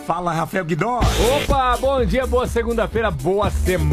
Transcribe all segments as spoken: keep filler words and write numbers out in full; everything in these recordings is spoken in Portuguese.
Fala, Rafael Guidó. Opa, bom dia, boa segunda-feira, boa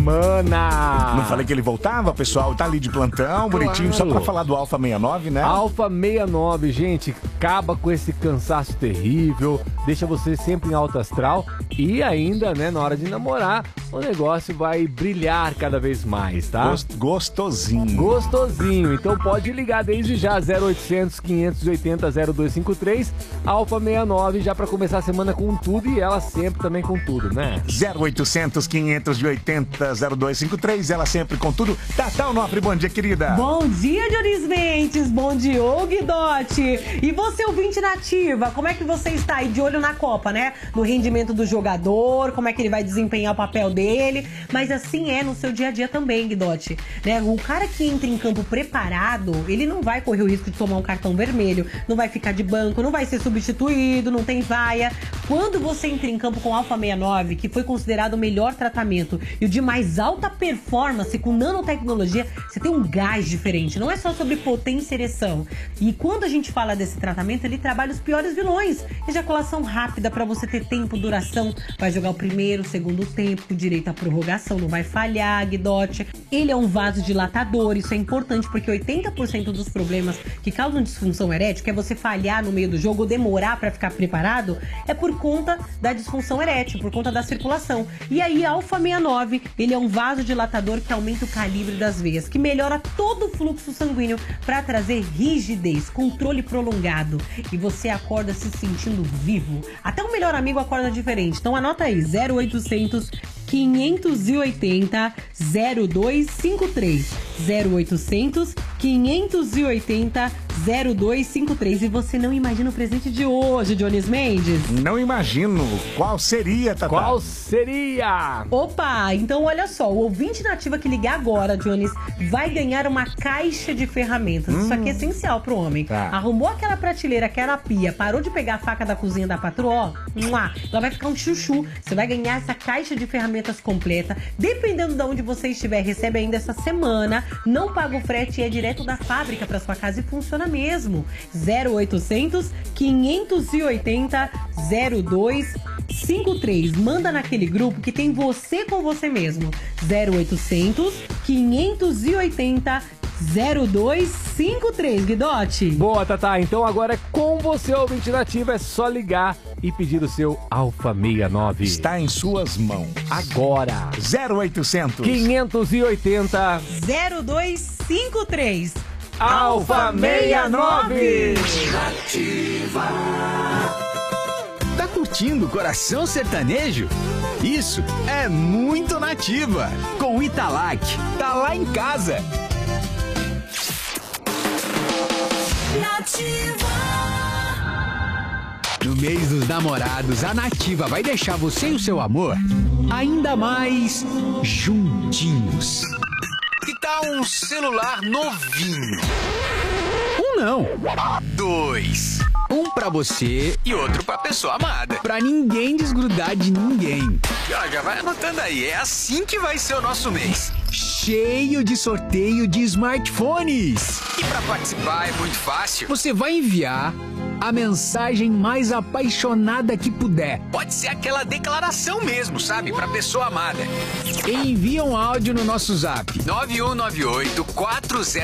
semana. Não falei que ele voltava, pessoal? Tá ali de plantão, bonitinho, Claro. só pra falar do Alfa sessenta e nove, né? Alfa sessenta e nove, gente, acaba com esse cansaço terrível, deixa você sempre em alto astral e ainda, né, na hora de namorar, o negócio vai brilhar cada vez mais, tá? Gost- Gostosinho. Gostosinho, então pode ligar desde já, zero oitocentos, quinhentos e oitenta, zero dois cinco três, Alfa sessenta e nove, já pra começar a semana com tudo e ela sempre também com tudo, né? zero oitocentos, quinhentos e oitenta, zero dois cinco três, ela sempre com tudo. Tatá Onofre, bom dia, querida. Bom dia, Dionis Mentes, bom dia, ô Guidotti. E você, ouvinte nativa, como é que você está aí de olho na Copa, né? No rendimento do jogador, como é que ele vai desempenhar o papel dele. Mas assim é no seu dia a dia também, Guidotti, né? O cara que entra em campo preparado, ele não vai correr o risco de tomar um cartão vermelho, não vai ficar de banco, não vai ser substituído, não tem vaia. Quando você entra em campo com Alfa sessenta e nove, que foi considerado o melhor tratamento e o de mais alta performance com nanotecnologia, você tem um gás diferente. Não é só sobre potência e ereção. E quando a gente fala desse tratamento, ele trabalha os piores vilões. Ejaculação rápida para você ter tempo, duração. Vai jogar o primeiro, o segundo tempo, com direito à prorrogação, não vai falhar, Guidotti. Ele é um vasodilatador, isso é importante porque oitenta por cento dos problemas que causam disfunção erétil, que é você falhar no meio do jogo ou demorar para ficar preparado, é por conta da disfunção erétil, por conta da circulação. E aí, a Alfa sessenta e nove, ele é um vasodilatador que aumenta o calibre das veias, que melhora todo o fluxo sanguíneo para trazer rigidez, controle prolongado. E você acorda se sentindo vivo. Até o melhor amigo acorda diferente. Então anota aí, zero oitocentos, quinhentos e oitenta, zero dois cinco três. zero oitocentos, quinhentos e oitenta, zero dois cinco três. E você não imagina o presente de hoje, Dionis Mendes? Não imagino. Qual seria, Tatá? Qual seria? Opa, então olha só, o ouvinte nativa que ligar agora, Dionis, vai ganhar uma caixa de ferramentas. Isso aqui é essencial pro homem. Tá. Arrumou aquela prateleira, aquela pia, parou de pegar a faca da cozinha da patroa, ó, mua, ela vai ficar um chuchu. Você vai ganhar essa caixa de ferramentas completa. Dependendo de onde você estiver, recebe ainda essa semana. Não paga o frete e é direto da fábrica pra sua casa e funciona mesmo. zero oitocentos, quinhentos e oitenta, zero dois cinco três. Manda naquele grupo que tem você com você mesmo. zero oitocentos, quinhentos e oitenta, zero dois cinco três, Guidotti. Boa, Tatá, então agora é com você, ouvinte nativo, é só ligar e pedir o seu Alfa sessenta e nove. Está em suas mãos. Agora. zero oitocentos. quinhentos e oitenta. zero dois cinco três. Alfa sessenta e nove. Tá curtindo Coração Sertanejo? Isso é muito Nativa. Com o Italac, tá lá em casa. No mês dos namorados, a Nativa vai deixar você e o seu amor ainda mais juntinhos. Que tal um celular novinho? Um não, dois. Um pra você e outro pra pessoa amada. Pra ninguém desgrudar de ninguém. E ó, já vai anotando aí, é assim que vai ser o nosso mês. Cheio de sorteio de smartphones. E pra participar é muito fácil. Você vai enviar a mensagem mais apaixonada que puder. Pode ser aquela declaração mesmo, sabe? Pra pessoa amada. Envia um áudio no nosso zap nove um nove oito quatro zero